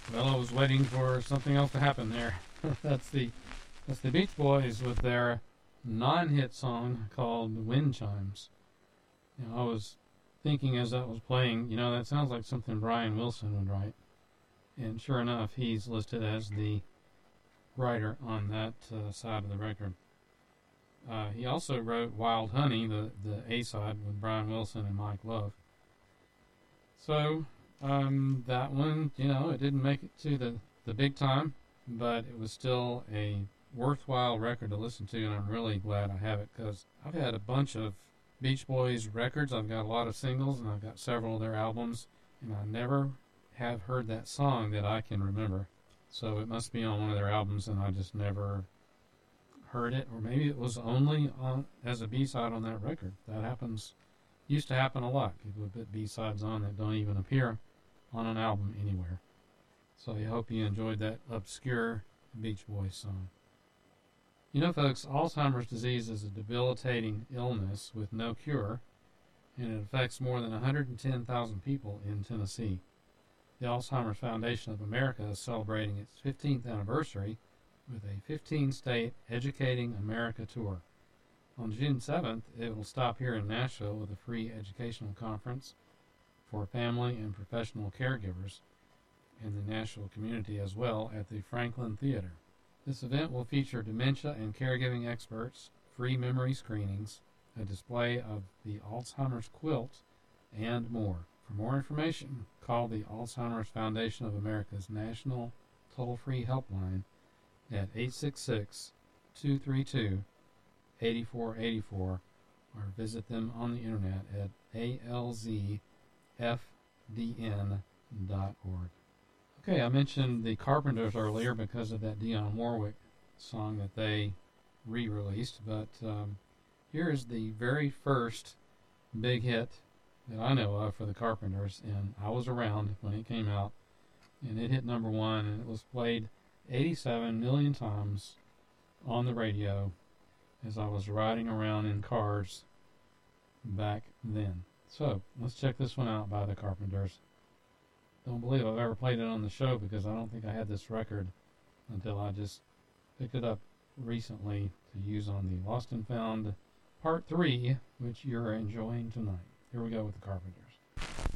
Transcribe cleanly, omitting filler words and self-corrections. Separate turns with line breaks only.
Well, I was waiting for something else to happen there. that's the Beach Boys with their non-hit song called Wind Chimes. I was thinking as that was playing, that sounds like something Brian Wilson would write. And sure enough, he's listed as the writer on that side of the record. He also wrote Wild Honey, the A-side with Brian Wilson and Mike Love. So that one, it didn't make it to the big time, but it was still a worthwhile record to listen to, and I'm really glad I have it because I've had a bunch of Beach Boys records. I've got a lot of singles, and I've got several of their albums, and I never have heard that song that I can remember. So it must be on one of their albums, and I just never heard it, or maybe it was only on as a B-side on that record. That used to happen a lot. People would put B-sides on that don't even appear on an album anywhere. So I hope you enjoyed that obscure Beach Boys song. Folks, Alzheimer's disease is a debilitating illness with no cure, and it affects more than 110,000 people in Tennessee. The Alzheimer's Foundation of America is celebrating its 15th anniversary with a 15-state Educating America tour. On June 7th, it will stop here in Nashville with a free educational conference for family and professional caregivers in the Nashville community as well at the Franklin Theater. This event will feature dementia and caregiving experts, free memory screenings, a display of the Alzheimer's quilt, and more. For more information, call the Alzheimer's Foundation of America's National Toll-Free Helpline at 866-232-8484 or visit them on the internet at alzfdn.org. Okay, I mentioned the Carpenters earlier because of that Dionne Warwick song that they re-released, but here is the very first big hit that I know of for the Carpenters, and I was around when it came out, and it hit number one, and it was played 87 million times on the radio as I was riding around in cars back then. So, let's check this one out by the Carpenters. Don't believe I've ever played it on the show because I don't think I had this record until I just picked it up recently to use on the Lost and Found Part 3, which you're enjoying tonight. Here we go with the Carpenters.